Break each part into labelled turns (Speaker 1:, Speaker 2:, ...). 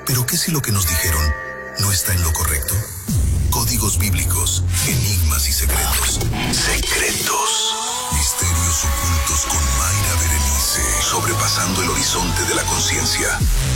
Speaker 1: Pero ¿qué si lo que nos dijeron no está en lo correcto? Códigos bíblicos, enigmas y secretos. Secretos. Misterios ocultos con Mayra Berenice. Sobrepasando el horizonte de la conciencia.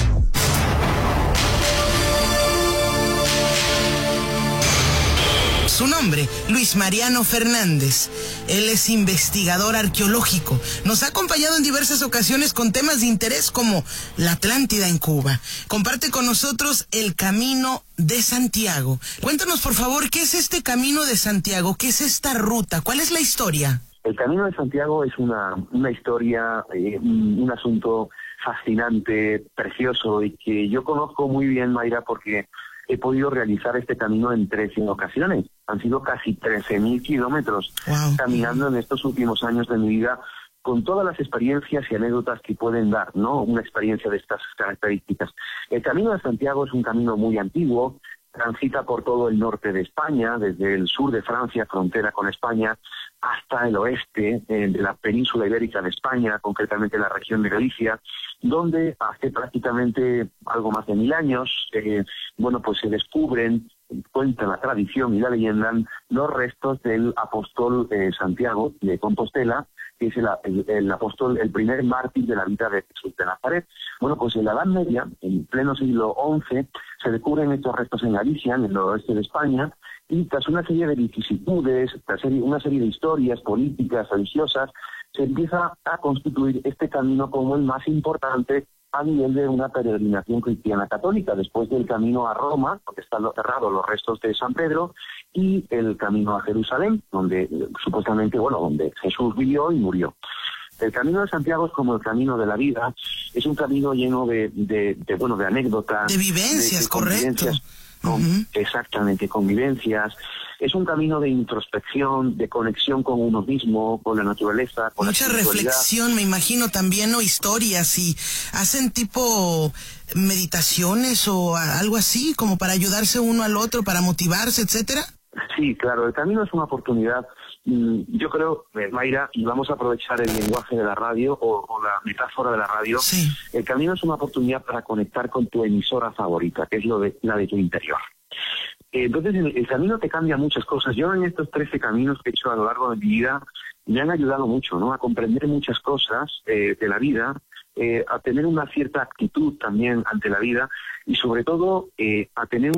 Speaker 2: Su nombre, Luis Mariano Fernández. Él es investigador arqueológico. Nos ha acompañado en diversas ocasiones con temas de interés como la Atlántida en Cuba. Comparte con nosotros el Camino de Santiago. Cuéntanos, por favor, ¿qué es este Camino de Santiago? ¿Qué es esta ruta? ¿Cuál es la historia?
Speaker 3: El Camino de Santiago es una historia, un asunto fascinante, precioso, y que yo conozco muy bien, Mayra, porque he podido realizar este camino en 13 ocasiones. Han sido casi 13.000 kilómetros caminando en estos últimos años de mi vida, con todas las experiencias y anécdotas que pueden dar, ¿no? Una experiencia de estas características. El Camino de Santiago es un camino muy antiguo, transita por todo el norte de España, desde el sur de Francia, frontera con España, hasta el oeste de la península ibérica de España, concretamente la región de Galicia, donde hace prácticamente algo más de 1000 años, pues se descubren, cuenta la tradición y la leyenda, los restos del apóstol Santiago de Compostela, que es el apóstol, el primer mártir de la vida de Jesús de Nazaret. Bueno, pues en la Edad Media, en pleno siglo XI, se descubren estos restos en Galicia, en el noroeste de España, y tras una serie de vicisitudes, una serie de historias políticas, religiosas, se empieza a constituir este camino como el más importante a nivel de una peregrinación cristiana católica, después del camino a Roma, donde están enterrados los restos de San Pedro, y el camino a Jerusalén, donde supuestamente, donde Jesús vivió y murió. El Camino de Santiago es como el camino de la vida, es un camino lleno de anécdotas.
Speaker 2: De vivencias, correcto.
Speaker 3: Exactamente, convivencias. Es un camino de introspección, de conexión con uno mismo, con la naturaleza, con
Speaker 2: mucha
Speaker 3: la
Speaker 2: reflexión, me imagino también, o historias, y hacen tipo meditaciones o algo así, como para ayudarse uno al otro, para motivarse, etcétera.
Speaker 3: Sí, claro, el camino es una oportunidad. Yo creo, Mayra, y vamos a aprovechar el lenguaje de la radio o la metáfora de la radio.
Speaker 2: Sí.
Speaker 3: El camino es una oportunidad para conectar con tu emisora favorita, que es la de tu interior. Entonces, el camino te cambia muchas cosas. Yo en estos 13 caminos que he hecho a lo largo de mi vida me han ayudado mucho, ¿no? A comprender muchas cosas de la vida, a tener una cierta actitud también ante la vida y sobre todo a tener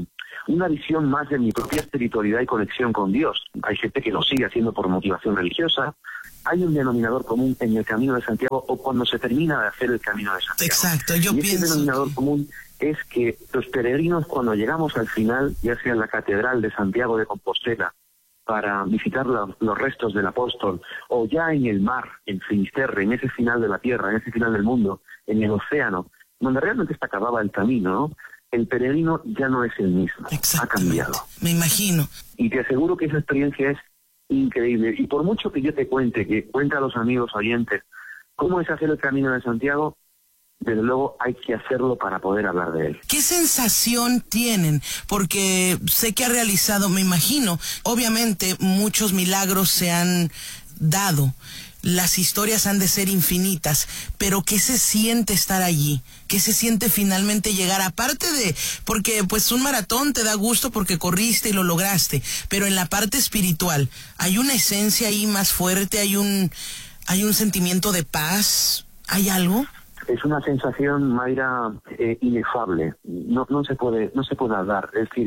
Speaker 3: una visión más de mi propia espiritualidad y conexión con Dios. Hay gente que lo sigue haciendo por motivación religiosa. Hay un denominador común en el Camino de Santiago o cuando se termina de hacer el Camino de Santiago.
Speaker 2: Exacto, yo pienso.
Speaker 3: Ese denominador común es que los peregrinos, cuando llegamos al final, ya sea en la Catedral de Santiago de Compostela, para visitar los restos del apóstol, o ya en el mar, en Finisterre, en ese final de la tierra, en ese final del mundo, en el océano, donde realmente está acababa el camino, ¿no? El peregrino ya no es el mismo, ha cambiado.
Speaker 2: Me imagino.
Speaker 3: Y te aseguro que esa experiencia es increíble. Y por mucho que yo te cuente a los amigos oyentes cómo es hacer el Camino de Santiago, desde luego hay que hacerlo para poder hablar de él.
Speaker 2: ¿Qué sensación tienen? Porque sé que ha realizado, me imagino, obviamente muchos milagros se han dado. Las historias han de ser infinitas, pero ¿qué se siente estar allí? ¿Qué se siente finalmente llegar? Aparte de, porque pues un maratón te da gusto porque corriste y lo lograste, pero en la parte espiritual, ¿hay una esencia ahí más fuerte? ¿Hay un sentimiento de paz? ¿Hay algo?
Speaker 3: Es una sensación, Mayra, inefable. No se puede hablar. Es decir,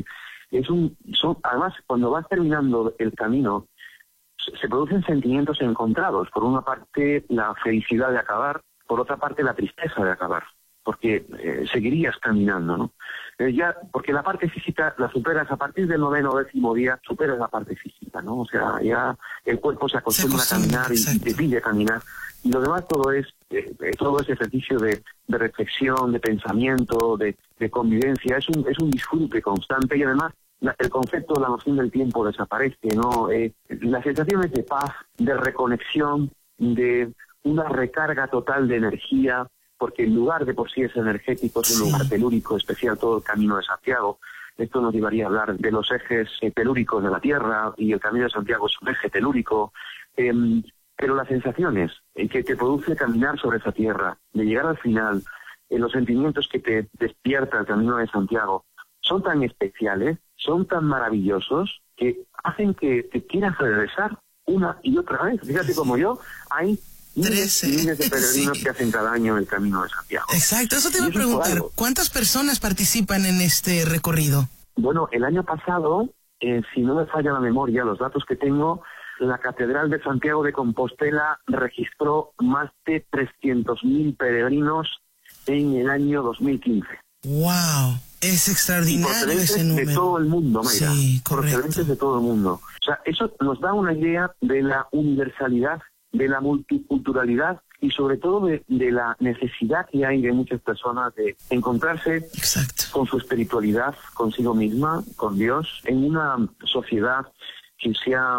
Speaker 3: además, cuando vas terminando el camino, se producen sentimientos encontrados. Por una parte, la felicidad de acabar, por otra parte, la tristeza de acabar, porque seguirías caminando, ¿no? Porque la parte física la superas a partir del 9º o 10º día, superas la parte física, ¿no? O sea, ya el cuerpo se acostumbra a caminar y te pide caminar. Y lo demás todo es ejercicio de reflexión, de pensamiento, de convivencia. Es un disfrute constante y además el concepto, la noción del tiempo desaparece, ¿no? Las sensaciones de paz, de reconexión, de una recarga total de energía, porque el lugar de por sí es energético, es un lugar telúrico especial, todo el Camino de Santiago. Esto nos llevaría a hablar de los ejes telúricos de la Tierra, y el Camino de Santiago es un eje telúrico. Pero las sensaciones que te produce caminar sobre esa tierra, de llegar al final, los sentimientos que te despierta el Camino de Santiago son tan especiales, son tan maravillosos, que hacen que te quieras regresar una y otra vez. Fíjate, como yo, hay miles de peregrinos que hacen cada año el Camino de Santiago.
Speaker 2: Exacto, eso te iba a preguntar. ¿Cuántas personas participan en este recorrido?
Speaker 3: Bueno, el año pasado, si no me falla la memoria, los datos que tengo, la Catedral de Santiago de Compostela registró más de 300.000 peregrinos en el año 2015.
Speaker 2: ¡Wow! Es extraordinario ese número.
Speaker 3: De todo el mundo, Mayra.
Speaker 2: Sí,
Speaker 3: procedentes de todo el mundo. O sea, eso nos da una idea de la universalidad, de la multiculturalidad y sobre todo de la necesidad que hay de muchas personas de encontrarse con su espiritualidad, consigo misma, con Dios, en una sociedad que sea,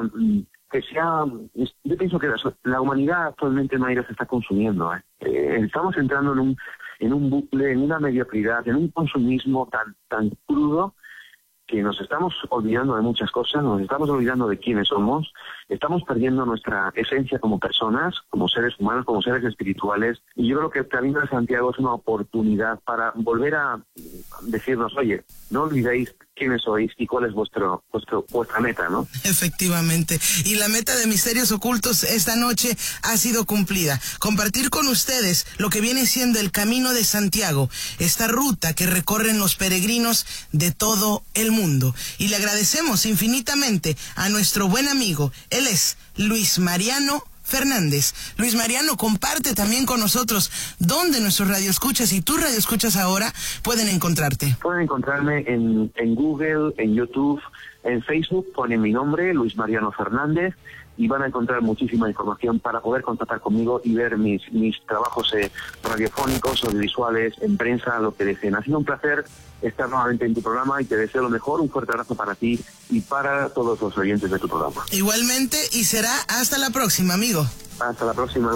Speaker 3: yo pienso que la humanidad actualmente, Mayra, se está consumiendo. Estamos entrando en un bucle, en una mediocridad, en un consumismo tan crudo, que nos estamos olvidando de muchas cosas, nos estamos olvidando de quiénes somos, estamos perdiendo nuestra esencia como personas, como seres humanos, como seres espirituales, y yo creo que el Camino de Santiago es una oportunidad para volver a decirnos, oye, no olvidéis quiénes sois y cuál es vuestra meta, ¿no?
Speaker 2: Efectivamente. Y la meta de Misterios Ocultos esta noche ha sido cumplida. Compartir con ustedes lo que viene siendo el Camino de Santiago, esta ruta que recorren los peregrinos de todo el mundo. Y le agradecemos infinitamente a nuestro buen amigo. Él es Luis Mariano Fernández. Luis Mariano, comparte también con nosotros dónde nuestros radioescuchas y tus radioescuchas ahora pueden encontrarte.
Speaker 3: Pueden encontrarme en Google, en YouTube, en Facebook, ponen mi nombre, Luis Mariano Fernández, y van a encontrar muchísima información para poder contactar conmigo y ver mis trabajos radiofónicos, audiovisuales, en prensa, lo que deseen. Ha sido un placer estar nuevamente en tu programa y te deseo lo mejor. Un fuerte abrazo para ti y para todos los oyentes de tu programa.
Speaker 2: Igualmente, y será hasta la próxima, amigo.
Speaker 3: Hasta la próxima.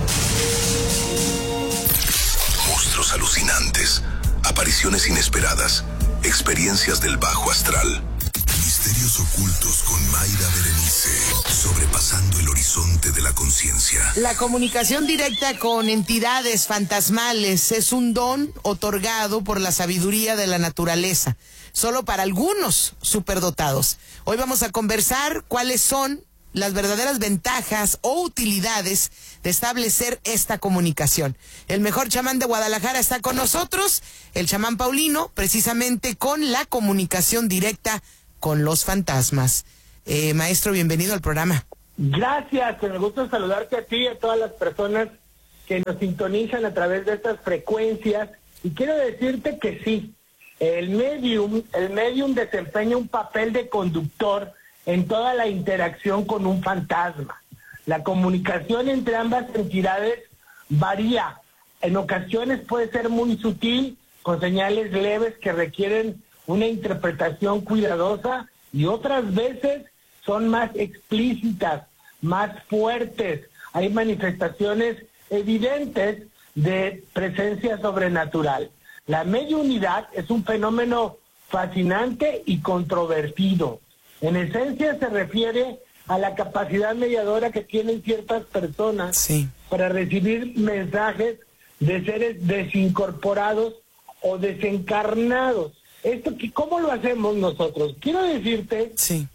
Speaker 1: Monstruos alucinantes, apariciones inesperadas, experiencias del bajo astral. Misterios ocultos con Mayra Berenice, sobrepasando el horizonte de la conciencia.
Speaker 2: La comunicación directa con entidades fantasmales es un don otorgado por la sabiduría de la naturaleza, solo para algunos superdotados. Hoy vamos a conversar cuáles son las verdaderas ventajas o utilidades de establecer esta comunicación. El mejor chamán de Guadalajara está con nosotros, el chamán Paulino, precisamente con la comunicación directa con los fantasmas. Maestro, bienvenido al programa.
Speaker 4: Gracias, me gusta saludarte a ti y a todas las personas que nos sintonizan a través de estas frecuencias. Y quiero decirte que sí, el medium desempeña un papel de conductor en toda la interacción con un fantasma. La comunicación entre ambas entidades varía. En ocasiones puede ser muy sutil, con señales leves que requieren una interpretación cuidadosa, y otras veces son más explícitas, más fuertes. Hay manifestaciones evidentes de presencia sobrenatural. La mediunidad es un fenómeno fascinante y controvertido. En esencia se refiere a la capacidad mediadora que tienen ciertas personas para recibir mensajes de seres desincorporados o desencarnados. ¿Cómo lo hacemos nosotros? Quiero decirte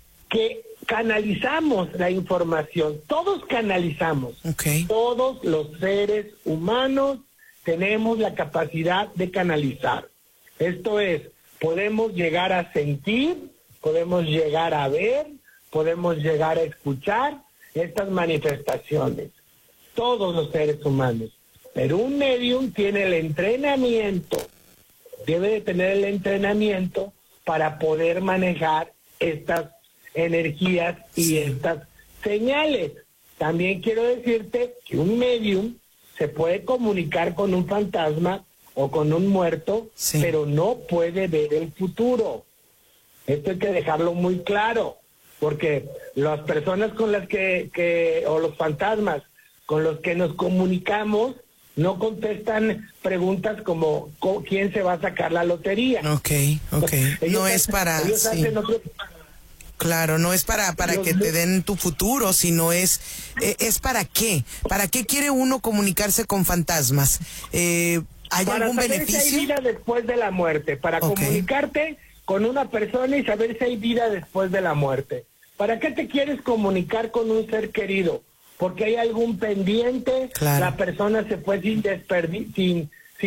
Speaker 4: que canalizamos la información. Todos canalizamos. Todos los seres humanos tenemos la capacidad de canalizar. Esto es, podemos llegar a sentir, podemos llegar a ver, podemos llegar a escuchar estas manifestaciones. Todos los seres humanos. Pero un medium tiene el entrenamiento, debe de tener el entrenamiento para poder manejar estas energías y estas señales. También quiero decirte que un medium se puede comunicar con un fantasma o con un muerto, pero no puede ver el futuro. Esto hay que dejarlo muy claro, porque las personas con las o los fantasmas con los que nos comunicamos no contestan preguntas como ¿quién se va a sacar la lotería?
Speaker 2: No es para... Claro, no es para que te den tu futuro, sino es para qué. ¿Para qué quiere uno comunicarse con fantasmas? ¿Hay algún beneficio?
Speaker 4: Para saber si hay vida después de la muerte, para comunicarte con una persona y saber si hay vida después de la muerte. ¿Para qué te quieres comunicar con un ser querido? Porque hay algún pendiente, la persona se fue sin despedirse,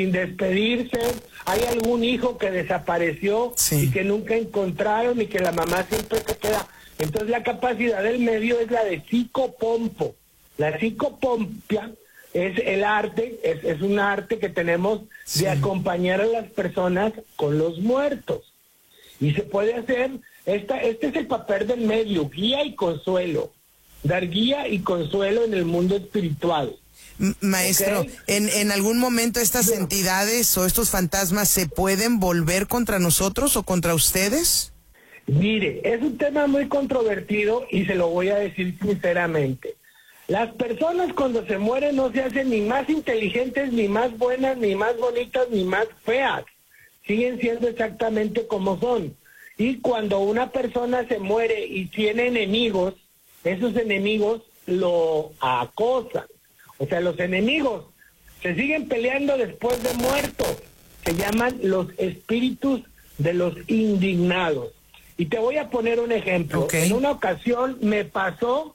Speaker 4: hay algún hijo que desapareció y que nunca encontraron y que la mamá siempre se queda. Entonces la capacidad del medio es la de psicopompo. La psicopompia es el arte, es un arte que tenemos de acompañar a las personas con los muertos. Y se puede hacer, este es el papel del medio, guía y consuelo. Dar guía y consuelo en el mundo espiritual.
Speaker 2: Maestro, ¿en algún momento estas entidades o estos fantasmas se pueden volver contra nosotros o contra ustedes?
Speaker 4: Mire, es un tema muy controvertido y se lo voy a decir sinceramente. Las personas cuando se mueren no se hacen ni más inteligentes, ni más buenas, ni más bonitas, ni más feas. Siguen siendo exactamente como son. Y cuando una persona se muere y tiene enemigos, esos enemigos lo acosan. O sea, los enemigos se siguen peleando después de muertos. Se llaman los espíritus de los indignados. Y te voy a poner un ejemplo. En una ocasión me pasó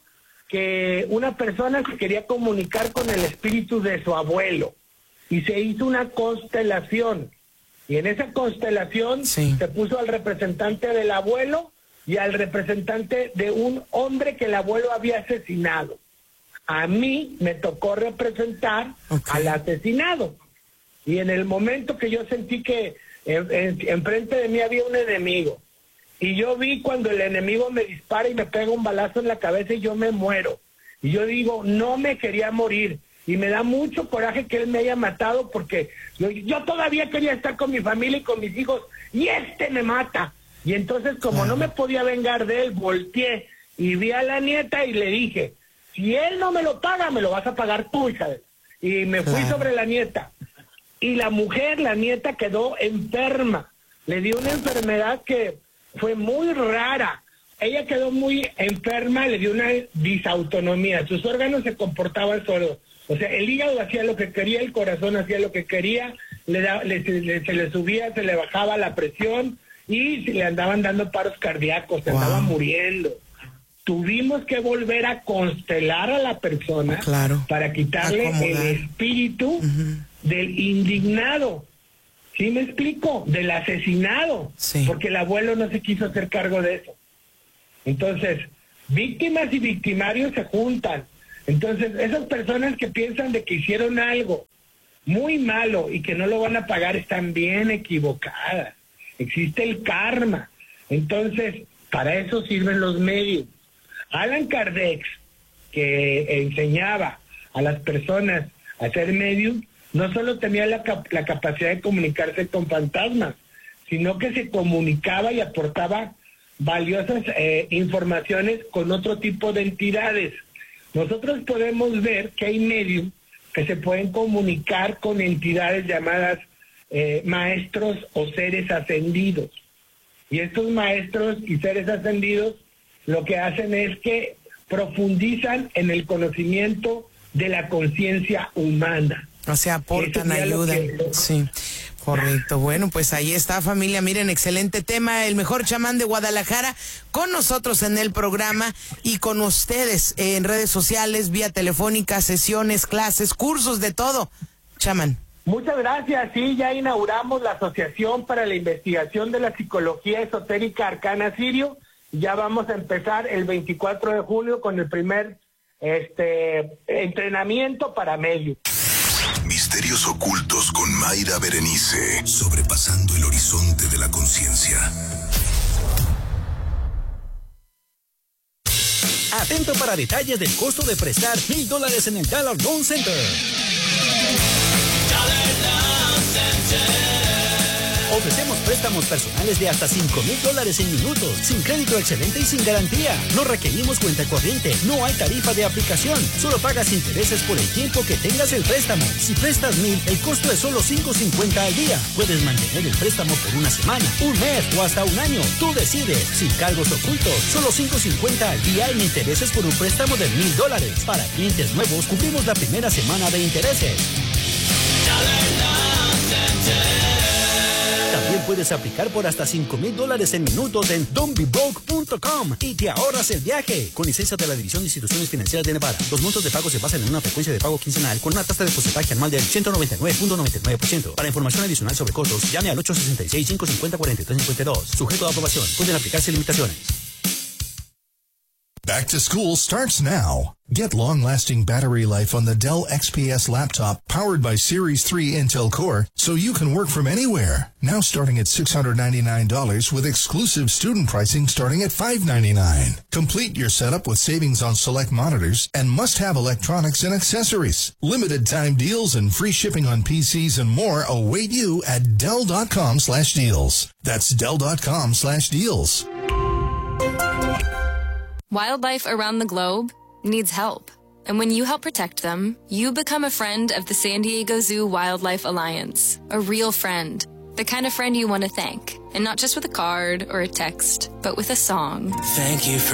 Speaker 4: que una persona se quería comunicar con el espíritu de su abuelo. Y se hizo una constelación. Y en esa constelación se puso al representante del abuelo y al representante de un hombre que el abuelo había asesinado. A mí me tocó representar al asesinado. Y en el momento que yo sentí que enfrente de mí había un enemigo, y yo vi cuando el enemigo me dispara y me pega un balazo en la cabeza y yo me muero. Y yo digo, no me quería morir. Y me da mucho coraje que él me haya matado porque yo todavía quería estar con mi familia y con mis hijos, y me mata. Y entonces, como no me podía vengar de él, volteé y vi a la nieta y le dije, si él no me lo paga, me lo vas a pagar tú, hija de... Y me fui sobre la nieta. Y la mujer, la nieta, quedó enferma. Le dio una enfermedad que fue muy rara. Ella quedó muy enferma, le dio una disautonomía. Sus órganos se comportaban solos. O sea, el hígado hacía lo que quería, el corazón hacía lo que quería, se le subía, se le bajaba la presión y le andaban dando paros cardíacos, se andaba muriendo. Tuvimos que volver a constelar a la persona para quitarle el espíritu del indignado. ¿Sí me explico? Del asesinado. Porque el abuelo no se quiso hacer cargo de eso. Entonces, víctimas y victimarios se juntan. Entonces, esas personas que piensan de que hicieron algo muy malo y que no lo van a pagar están bien equivocadas. Existe el karma. Entonces, para eso sirven los medios. Allan Kardec, que enseñaba a las personas a ser medium, no solo tenía la capacidad de comunicarse con fantasmas, sino que se comunicaba y aportaba valiosas informaciones con otro tipo de entidades. Nosotros podemos ver que hay medios que se pueden comunicar con entidades llamadas maestros o seres ascendidos. Y estos maestros y seres ascendidos lo que hacen es que profundizan en el conocimiento de la conciencia humana.
Speaker 2: O sea, aportan, ayudan. Sí, correcto. Bueno, pues ahí está, familia. Miren, excelente tema. El mejor chamán de Guadalajara con nosotros en el programa y con ustedes en redes sociales, vía telefónica, sesiones, clases, cursos, de todo. Chamán.
Speaker 4: Muchas gracias. Sí, ya inauguramos la Asociación para la Investigación de la Psicología Esotérica Arcana Sirio. Ya vamos a empezar el 24 de julio con el primer entrenamiento para medios.
Speaker 1: Misterios ocultos con Mayra Berenice, sobrepasando el horizonte de la conciencia.
Speaker 5: Atento para detalles del costo de prestar $1,000 en el Dollar Loan Center. Ofrecemos préstamos personales de hasta $5,000 en minutos, sin crédito excelente y sin garantía. No requerimos cuenta corriente, no hay tarifa de aplicación. Solo pagas intereses por el tiempo que tengas el préstamo. Si prestas $1,000, el costo es solo $5.50 al día. Puedes mantener el préstamo por una semana, un mes o hasta un año. Tú decides. Sin cargos ocultos, solo $5.50 al día en intereses por un préstamo de $1,000. Para clientes nuevos, cubrimos la primera semana de intereses. puedes aplicar por hasta $5,000 en minutos en don'tbebroke.com y te ahorras el viaje. Con licencia de la División de Instituciones Financieras de Nevada. Los montos de pago se basan en una frecuencia de pago quincenal con una tasa de porcentaje anual del 199.99%. Para información adicional sobre costos, llame al 866-550-4352. Sujeto a aprobación. Pueden aplicarse limitaciones.
Speaker 1: Back to school starts now. Get long-lasting battery life on the Dell XPS laptop powered by Series 3 Intel Core so you can work from anywhere. Now starting at $699 with exclusive student pricing starting at $599. Complete your setup with savings on select monitors and must-have electronics and accessories. Limited time deals and free shipping on PCs and more await you at Dell.com/deals. That's Dell.com/deals.
Speaker 6: Wildlife around the globe needs help. And when you help protect them, you become a friend of the San Diego Zoo Wildlife Alliance. A real friend. The kind of friend you want to thank. And not just with a card or a text, but with a song.
Speaker 2: Thank you for